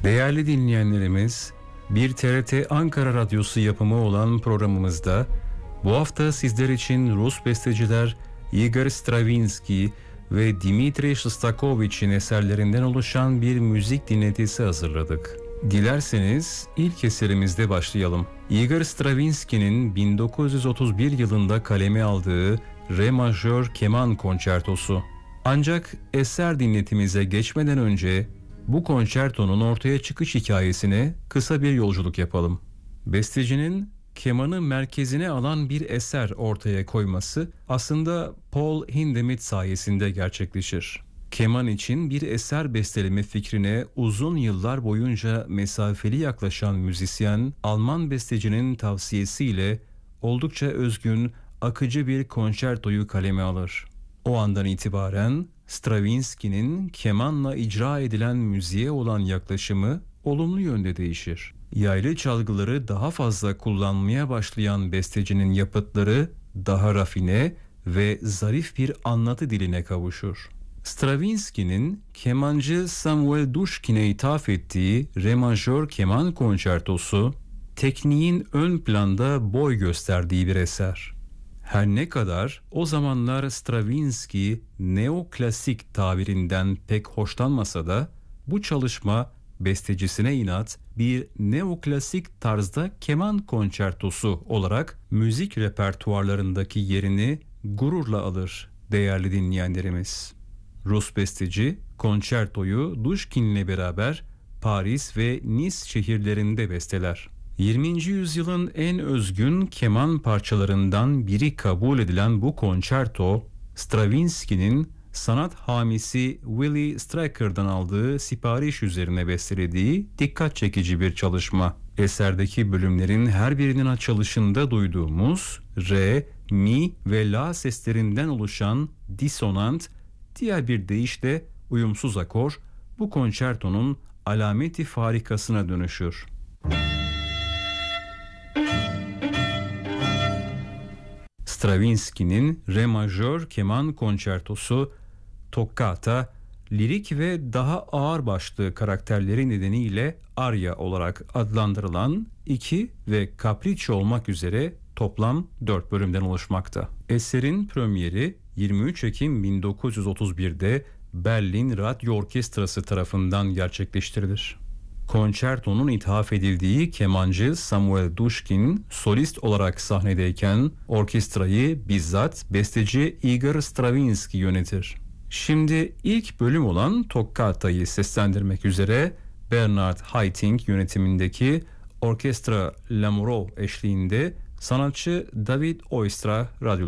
Değerli dinleyenlerimiz, bir TRT Ankara Radyosu yapımı olan programımızda bu hafta sizler için Rus besteciler Igor Stravinsky ve Dmitri Shostakovich'in eserlerinden oluşan bir müzik dinletisi hazırladık. Dilerseniz ilk eserimizde başlayalım. Igor Stravinsky'nin 1931 yılında kaleme aldığı Re majör keman konçertosu. Ancak eser dinletimize geçmeden önce bu konçertonun ortaya çıkış hikayesine kısa bir yolculuk yapalım. Bestecinin kemanı merkezine alan bir eser ortaya koyması aslında Paul Hindemith sayesinde gerçekleşir. Keman için bir eser besteleme fikrine uzun yıllar boyunca mesafeli yaklaşan müzisyen, Alman bestecinin tavsiyesiyle oldukça özgün, akıcı bir konçertoyu kaleme alır. O andan itibaren Stravinsky'nin kemanla icra edilen müziğe olan yaklaşımı olumlu yönde değişir. Yaylı çalgıları daha fazla kullanmaya başlayan bestecinin yapıtları daha rafine ve zarif bir anlatı diline kavuşur. Stravinsky'nin kemancı Samuel Dushkin'e ithaf ettiği Re majör keman konçertosu, tekniğin ön planda boy gösterdiği bir eser. Her ne kadar o zamanlar Stravinsky neoklasik tabirinden pek hoşlanmasa da bu çalışma bestecisine inat bir neoklasik tarzda keman konçertosu olarak müzik repertuarlarındaki yerini gururla alır değerli dinleyenlerimiz. Rus besteci konçertoyu Dushkin'le beraber Paris ve Nice şehirlerinde besteler. 20. yüzyılın en özgün keman parçalarından biri kabul edilen bu konçerto, Stravinsky'nin sanat hamisi Willy Stryker'dan aldığı sipariş üzerine bestelediği dikkat çekici bir çalışma. Eserdeki bölümlerin her birinin açılışında duyduğumuz re, mi ve la seslerinden oluşan disonant, diğer bir deyişle uyumsuz akor, bu konçertonun alameti farikasına dönüşür. Stravinsky'nin Re majör keman konçertosu, toccata, lirik ve daha ağırbaşlı karakterleri nedeniyle aria olarak adlandırılan 2 ve capriccio olmak üzere toplam 4 bölümden oluşmakta. Eserin premieri 23 Ekim 1931'de Berlin Radyo Orkestrası tarafından gerçekleştirilir. Konçertonun ithaf edildiği kemancı Samuel Dushkin solist olarak sahnedeyken orkestrayı bizzat besteci Igor Stravinsky yönetir. Şimdi ilk bölüm olan Toccata'yı seslendirmek üzere Bernard Haitink yönetimindeki Orkestra Lamoureux eşliğinde sanatçı David Oistra radyo